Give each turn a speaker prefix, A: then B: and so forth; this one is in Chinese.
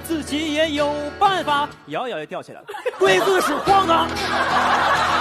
A: 自己也有办法。摇摇也吊起来了，龟子是黄冈。